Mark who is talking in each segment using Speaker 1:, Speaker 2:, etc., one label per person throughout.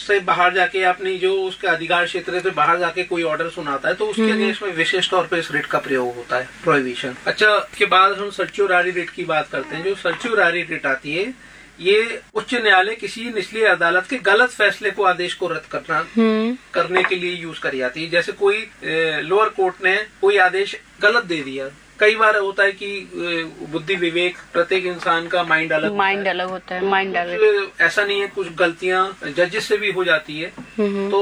Speaker 1: से बाहर जाके अपनी जो उसके अधिकार क्षेत्र से बाहर जाके कोई ऑर्डर सुनाता है तो उसके अगेंस्ट में विशेष तौर पे इस रिट का प्रयोग होता है, प्रोहिबिशन। अच्छा, इसके बाद हम सर्च्योरारी रिट की बात करते हैं। जो सर्च्योरारी रिट आती है ये उच्च न्यायालय किसी निचली अदालत के गलत फैसले को, आदेश को रद्द करने के लिए यूज करी जाती है। जैसे कोई लोअर कोर्ट ने कोई आदेश गलत दे दिया। कई बार होता है कि बुद्धि विवेक प्रत्येक इंसान का माइंड अलग होता है। ऐसा नहीं है, कुछ गलतियां जजेस से भी हो जाती है। तो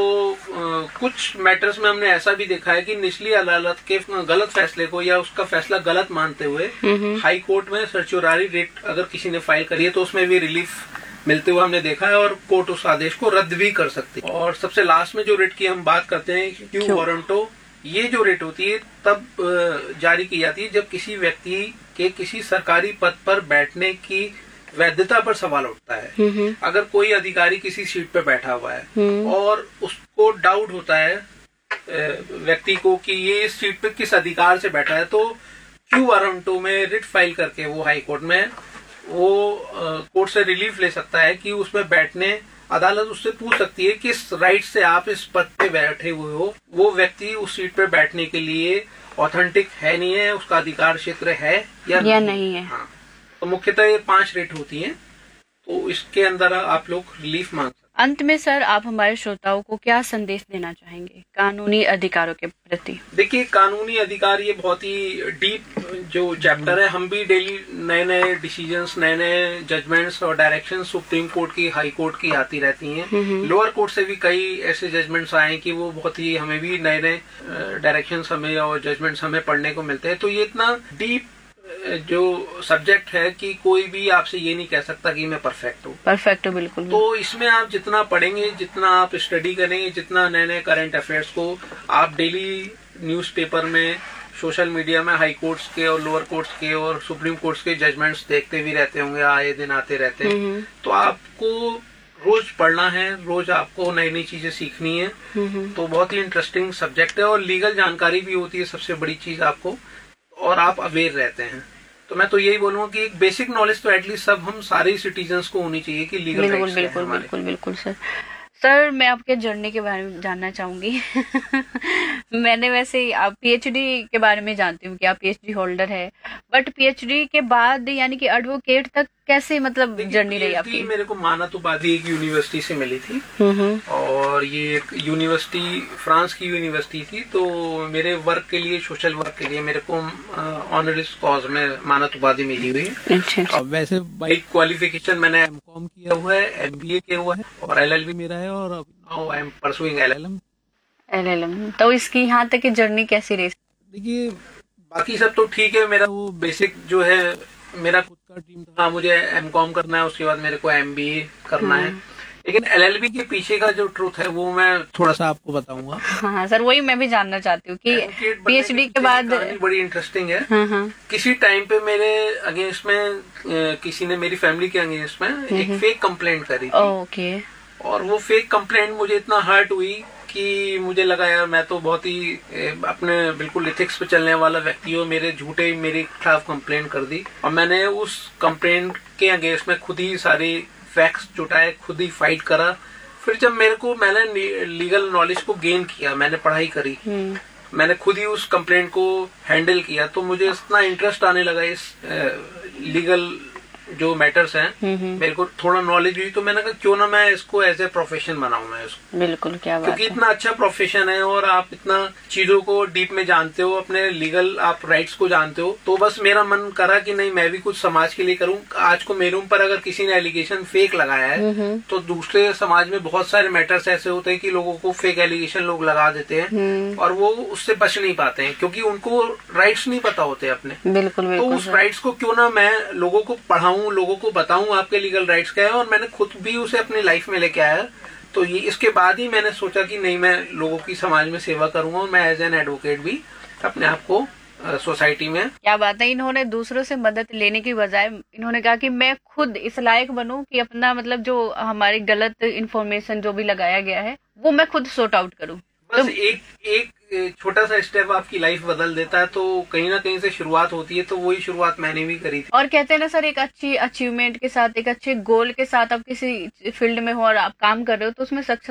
Speaker 1: कुछ मैटर्स में हमने ऐसा भी देखा है कि निचली अदालत के गलत फैसले को या उसका फैसला गलत मानते हुए हाई कोर्ट में सर्च्योरारी रिट अगर किसी ने फाइल करी है तो उसमें भी रिलीफ मिलते हुए हमने देखा है और कोर्ट उस आदेश को रद्द भी कर सकती है। और सबसे लास्ट में जो रिट की हम बात करते हैं, क्यू वारंटो, ये जो रिट होती है तब जारी की जाती है जब किसी व्यक्ति के किसी सरकारी पद पर बैठने की वैधता पर सवाल उठता है। अगर कोई अधिकारी किसी सीट पर बैठा हुआ है और उसको डाउट होता है व्यक्ति को कि ये इस सीट पर किस अधिकार से बैठा है, तो क्यू वारंटो में रिट फाइल करके वो हाई कोर्ट में वो कोर्ट से रिलीफ ले सकता है कि उसमें बैठने, अदालत उससे पूछ सकती है किस राइट से आप इस पद पे बैठे हुए हो, वो व्यक्ति उस सीट पे बैठने के लिए ऑथेंटिक है नहीं है, उसका अधिकार क्षेत्र है या नहीं है। हाँ, तो मुख्यतः ये 5 रेट होती हैं, तो इसके अंदर आप लोग रिलीफ मांग सकते हैं।
Speaker 2: अंत में सर आप हमारे श्रोताओं को क्या संदेश देना चाहेंगे कानूनी अधिकारों के प्रति?
Speaker 1: देखिए, कानूनी अधिकार ये बहुत ही डीप जो चैप्टर है। हम भी डेली नए नए डिसीजंस, नए नए जजमेंट्स और डायरेक्शन सुप्रीम कोर्ट की, हाई कोर्ट की आती रहती हैं। लोअर कोर्ट से भी कई ऐसे जजमेंट्स आए कि वो बहुत ही, हमें भी नए नए डायरेक्शंस हमें और जजमेंट्स हमें पढ़ने को मिलते हैं। तो ये इतना डीप जो सब्जेक्ट है कि कोई भी आपसे ये नहीं कह सकता कि मैं परफेक्ट हूँ।
Speaker 2: बिल्कुल।
Speaker 1: तो इसमें आप जितना पढ़ेंगे, जितना आप स्टडी करेंगे, जितना नए नए करंट अफेयर्स को आप डेली न्यूज़पेपर में, सोशल मीडिया में हाई कोर्ट्स के और लोअर कोर्ट्स के और सुप्रीम कोर्ट्स के जजमेंट्स देखते भी रहते होंगे, आए दिन आते रहते हैं। तो आपको रोज पढ़ना है, रोज आपको नई नई चीजें सीखनी है। तो बहुत ही इंटरेस्टिंग सब्जेक्ट है और लीगल जानकारी भी होती है सबसे बड़ी चीज आपको, और आप अवेयर रहते हैं। तो मैं तो यही बोलूंगा कि एक बेसिक नॉलेज तो एटलीस्ट सब हम सारे सिटीजन्स को होनी चाहिए कि लीगल राइट्स क्या है हमारे।
Speaker 2: बिल्कुल सर, मैं आपके जर्नी के बारे में जानना चाहूंगी। मैंने वैसे आप पीएचडी के बारे में जानती हूँ कि आप पीएचडी होल्डर है, बट पीएचडी के बाद यानी कि एडवोकेट तक कैसे मतलब जर्नी रही आपकी?
Speaker 1: मेरे को मानातुबादी एक यूनिवर्सिटी से मिली थी और ये एक यूनिवर्सिटी फ्रांस की यूनिवर्सिटी थी। तो मेरे वर्क के लिए, सोशल वर्क के लिए मेरे को ऑनरिस कॉज में मानातुबादी मिली हुई है।
Speaker 2: अच्छा।
Speaker 1: अब वैसे बाई क्वालिफिकेशन मैंने एमकॉम किया हुआ है, एमबीए किया हुआ है और एलएलबी मेरा है और now I am pursuing LLM.
Speaker 2: तो इसकी यहाँ तक की जर्नी कैसी रही?
Speaker 1: देखिए, बाकी सब तो ठीक है। मेरा वो बेसिक जो है, मेरा खुद का ड्रीम था, मुझे एमकॉम करना है, उसके बाद मेरे को एमबीए करना है। लेकिन एलएलबी के पीछे का जो ट्रूथ है वो मैं थोड़ा सा आपको बताऊंगा।
Speaker 2: हाँ सर, वही मैं भी जानना चाहती हूँ कि पीएचडी के बाद
Speaker 1: बड़ी इंटरेस्टिंग है। किसी टाइम पे मेरे अगेंस्ट में किसी ने, मेरी फैमिली के अगेंस्ट में एक फेक कंप्लेंट करी थी।
Speaker 2: ओके।
Speaker 1: और वो फेक कंप्लेंट मुझे इतना हर्ट हुई कि मुझे लगा यार मैं तो बहुत ही अपने बिल्कुल इथिक्स पे चलने वाला व्यक्ति हूँ, मेरे झूठे मेरे खिलाफ कंप्लेंट कर दी। और मैंने उस कंप्लेंट के अगेंस्ट में खुद ही सारे फैक्ट्स जुटाए, खुद ही फाइट करा। फिर जब मैंने लीगल नॉलेज को गेन किया, मैंने पढ़ाई करी, मैंने खुद ही उस कंप्लेंट को हैंडल किया, तो मुझे इतना इंटरेस्ट आने लगा इस लीगल जो मैटर्स हैं, मेरे को थोड़ा नॉलेज हुई। तो मैंने कहा क्यों ना मैं इसको एज ए प्रोफेशन बनाऊं मैं इसको।
Speaker 2: बिल्कुल, क्या बात है।
Speaker 1: क्योंकि इतना अच्छा प्रोफेशन है और आप इतना चीजों को डीप में जानते हो, अपने लीगल आप राइट्स को जानते हो। तो बस मेरा मन करा कि नहीं, मैं भी कुछ समाज के लिए करूं। आज को मेरे ऊपर अगर किसी ने एलिगेशन फेक लगाया है तो दूसरे समाज में बहुत सारे मैटर्स ऐसे होते हैं कि लोगों को फेक एलिगेशन लोग लगा देते हैं और वो उससे बच नहीं पाते हैं क्योंकि उनको राइट्स नहीं पता होते अपने।
Speaker 2: बिल्कुल।
Speaker 1: तो उस राइट्स को क्यों ना मैं लोगों को पढ़ाऊं, लोगों को बताऊं आपके लीगल राइट्स क्या है। और मैंने खुद भी उसे अपनी लाइफ में लेके आया। तो ये इसके बाद ही मैंने सोचा कि नहीं, मैं लोगों की समाज में सेवा करूंगा और मैं एज एन एडवोकेट भी अपने आप को सोसाइटी में।
Speaker 2: क्या बात है, इन्होंने दूसरों से मदद लेने की बजाय इन्होंने कहा कि मैं खुद इस लायक बनूं कि अपना मतलब जो हमारी गलत इन्फॉर्मेशन जो भी लगाया गया है वो मैं खुद सॉर्ट आउट करूं।
Speaker 1: बस एक छोटा सा स्टेप आपकी लाइफ बदल देता है। तो कहीं ना कहीं से शुरुआत होती है, तो वही शुरुआत मैंने भी करी थी।
Speaker 2: और कहते हैं ना सर, एक अच्छी अचीवमेंट के साथ, एक अच्छे गोल के साथ आप किसी फील्ड में हो और आप काम कर रहे हो तो उसमें सक्सेस